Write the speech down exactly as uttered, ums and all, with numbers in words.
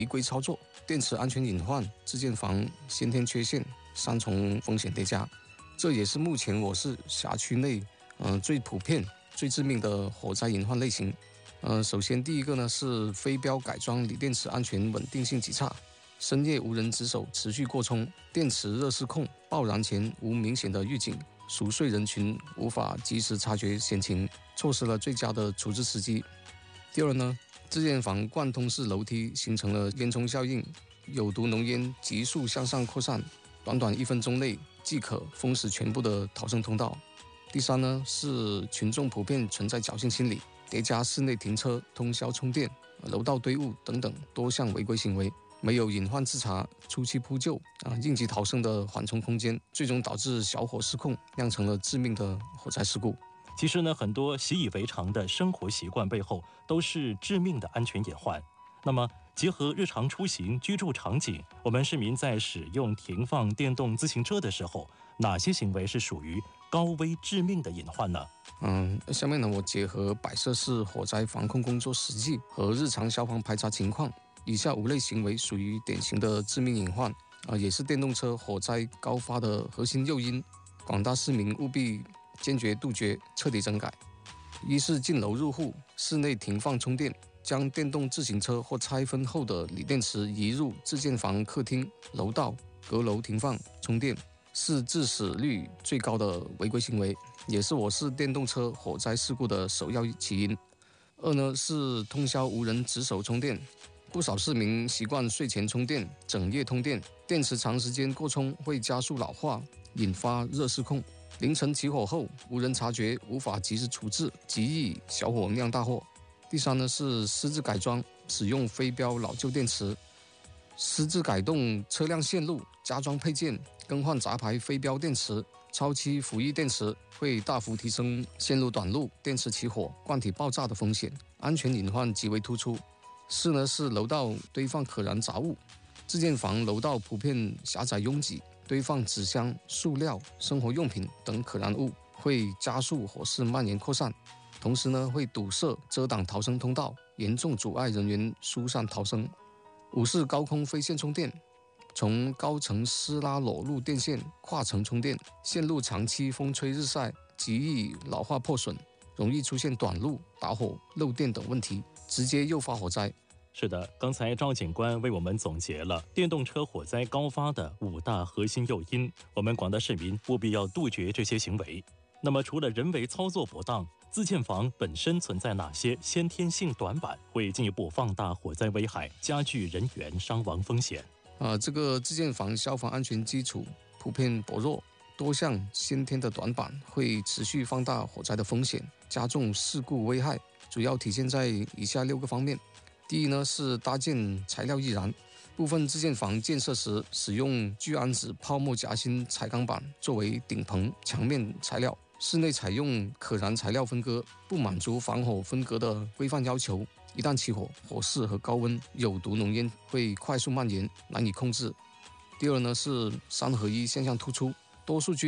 违规操作、电池安全隐患、自建房先天缺陷三重风险叠加，这也是目前我市辖区内呃最普遍、最致命的火灾隐患类型。呃，首先第一个呢是非标改装锂电池安全稳定性极差，深夜无人值守，持续过充，电池热失控，爆燃前无明显的预警，熟睡人群无法及时察觉险情，错失了最佳的处置时机。第二呢，自建房贯通式楼梯形成了烟囱效应，有毒浓烟急速向上扩散，短短一分钟内即可封死全部的逃生通道。第三呢，是群众普遍存在侥幸心理，叠加室内停车、通宵充电、楼道堆物等等多项违规行为，没有隐患自查、初期扑救啊、应急逃生的缓冲空间，最终导致小火失控，酿成了致命的火灾事故。 其实呢，很多习以为常的生活习惯背后都是致命的安全隐患。那么，结合日常出行、居住场景，我们市民在使用停放电动自行车的时候，哪些行为是属于高危致命的隐患呢？ 嗯，下面呢，我结合百色市火灾防控工作实际和日常消防排查情况，以下五类行为属于典型的致命隐患，啊，也是电动车火灾高发的核心诱因。广大市民务必坚决杜绝，彻底整改。一是进楼入户，室内停放充电，将电动自行车或拆分后的锂电池移入自建房客厅、楼道、阁楼停放充电，是致死率最高的违规行为，也是我市电动车火灾事故的首要起因。二呢是通宵无人值守充电，不少市民习惯睡前充电、整夜通电，电池长时间过充会加速老化，引发热失控。凌晨起火后无人察觉，无法及时处置，极易小火酿大祸。第三呢是私自改装，使用非标老旧电池，私自改动车辆线路、加装配件，更换杂牌非标电池，超期服役电池，会大幅提升线路短路、电池起火、罐体爆炸的风险，安全隐患极为突出。四呢是楼道堆放可燃杂物，自建房楼道普遍狭窄拥挤，堆放纸箱、塑料、生活用品等可燃物，会加速火势蔓延扩散，同时呢会堵塞遮挡逃生通道，严重阻碍人员疏散逃生。五是高空飞线充电，从高层施拉裸露电线跨层充电，线路长期风吹日晒，极易老化破损，容易出现短路、打火、漏电等问题，直接诱发火灾。 是的，刚才赵警官为我们总结了电动车火灾高发的五大核心诱因，我们广大市民务必要杜绝这些行为。那么，除了人为操作不当，自建房本身存在哪些先天性短板，会进一步放大火灾危害，加剧人员伤亡风险？ 啊，这个自建房消防安全基础普遍薄弱，多项先天的短板会持续放大火灾的风险，加重事故危害，主要体现在以下六个方面。第一呢是搭建材料易燃，部分自建房建设时使用聚氨酯泡沫夹心彩钢板作为顶棚墙面材料，室内采用可燃材料分割，不满足防火分隔的规范要求，一旦起火，火势和高温有毒浓烟会快速蔓延，难以控制。第二呢是三合一现象突出，多数居